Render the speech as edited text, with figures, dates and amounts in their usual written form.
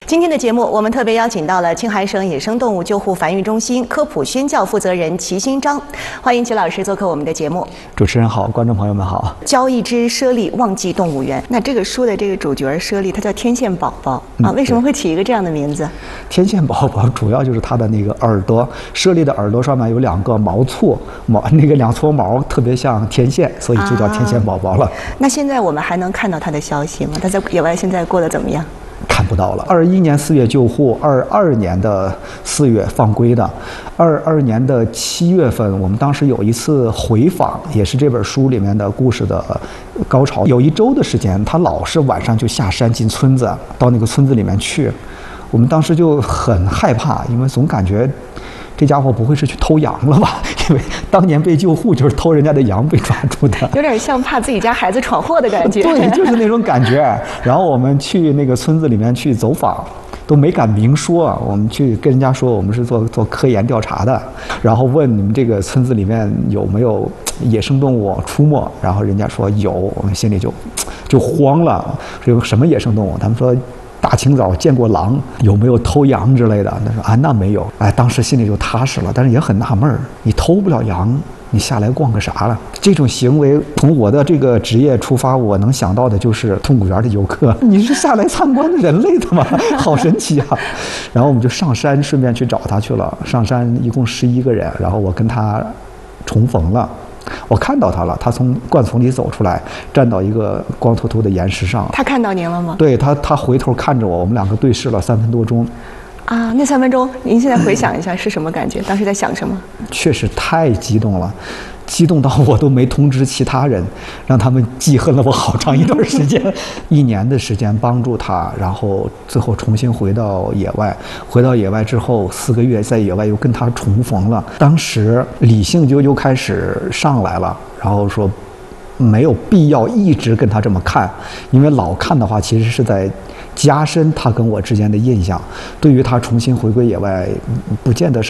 今天的节目，我们特别邀请到了青海省野生动物救护繁育中心科普宣教负责人齐新章，欢迎齐老师做客我们的节目。 主持人好，观众朋友们好。 教一只猞猁忘记动物园，那这个书的这个主角猞猁，它叫天线宝宝啊，为什么会起一个这样的名字？ 天线宝宝主要就是它的那个耳朵，猞猁的耳朵上面有两个毛簇，那个两撮毛特别像天线，所以就叫天线宝宝了。 那现在我们还能看到它的消息吗？它在野外现在过得怎么样？ 看不到了。21年4月救护，22年的4月放归的。22年的7月份，我们当时有一次回访，也是这本书里面的故事的高潮。有1周的时间，他老是晚上就下山进村子，到那个村子里面去。我们当时就很害怕，因为总感觉这家伙不会是去偷羊了吧？因为当年被救护就是偷人家的羊被抓住的， 有点像怕自己家孩子闯祸的感觉。 对，就是那种感觉。然后我们去那个村子里面去走访，都没敢明说，我们去跟人家说我们是做科研调查的，然后问你们这个村子里面有没有野生动物出没，然后人家说有，我们心里就慌了，说有什么野生动物？他们说大清早见过狼，有没有偷羊之类的？他说那没有。当时心里就踏实了，但是也很纳闷儿，你偷不了羊，你下来逛个啥了？这种行为从我的这个职业出发，我能想到的就是动物园的游客，你是下来参观人类的吗？好神奇啊！然后我们就上山，顺便去找他去了。上山一共11个人，然后我跟他重逢了。我看到他了，他从灌丛里走出来，站到一个光秃秃的岩石上。 他看到您了吗？ 对，他回头看着我，我们两个对视了3分多钟。 啊，那3分钟，您现在回想一下是什么感觉？当时在想什么？ 确实太激动了，激动到我都没通知其他人，让他们记恨了我好长一段时间。1年的时间帮助他，然后最后重新回到野外。回到野外之后4个月，在野外又跟他重逢了。当时理性就又开始上来了，然后说没有必要一直跟他这么看，因为老看的话其实是在加深他跟我之间的印象。对于他重新回归野外，不见得是